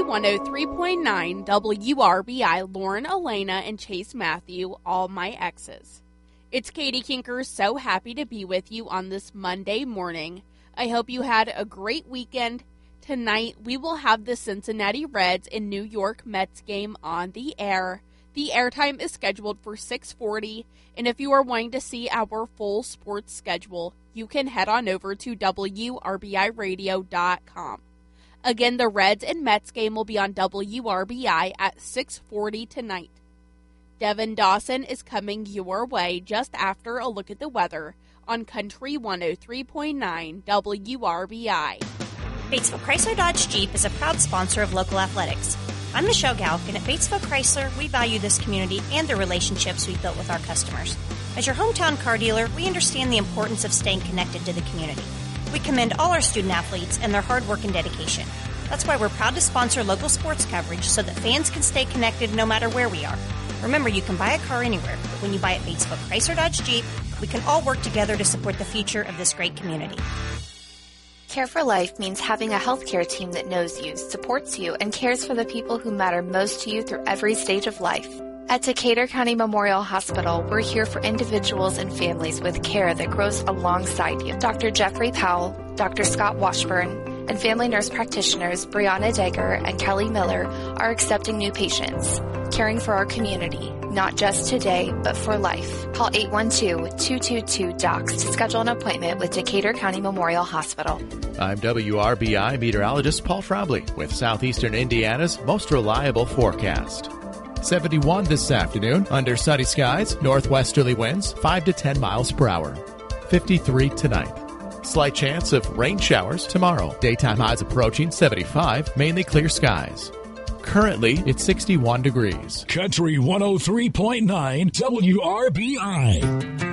103.9 WRBI, Lauren, Elena, and Chase Matthew, all my exes. It's Katie Kinker, so happy to be with you on this Monday morning. I hope you had a great weekend. Tonight, we will have the Cincinnati Reds and New York Mets game on the air. The airtime is scheduled for 6:40, and if you are wanting to see our full sports schedule, you can head on over to WRBIRadio.com. Again, the Reds and Mets game will be on WRBI at 6:40 tonight. Devin Dawson is coming your way just after a look at the weather on Country 103.9 WRBI. Batesville Chrysler Dodge Jeep is a proud sponsor of local athletics. I'm Michelle Galk, and at Batesville Chrysler, we value this community and the relationships we've built with our customers. As your hometown car dealer, we understand the importance of staying connected to the community. We commend all our student athletes and their hard work and dedication. That's why we're proud to sponsor local sports coverage so that fans can stay connected no matter where we are. Remember, you can buy a car anywhere, but when you buy at Batesville Chrysler Dodge Jeep, we can all work together to support the future of this great community. Care for Life means having a healthcare team that knows you, supports you, and cares for the people who matter most to you through every stage of life. At Decatur County Memorial Hospital, we're here for individuals and families with care that grows alongside you. Dr. Jeffrey Powell, Dr. Scott Washburn, and family nurse practitioners Brianna Degger and Kelly Miller are accepting new patients, caring for our community, not just today, but for life. Call 812-222-DOCS to schedule an appointment with Decatur County Memorial Hospital. I'm WRBI meteorologist Paul Frobley with Southeastern Indiana's most reliable forecast. 71 this afternoon, under sunny skies, northwesterly winds 5 to 10 miles per hour. 53 tonight. Slight chance of rain showers tomorrow. Daytime highs approaching 75, mainly clear skies. Currently, it's 61 degrees. Country 103.9 WRBI.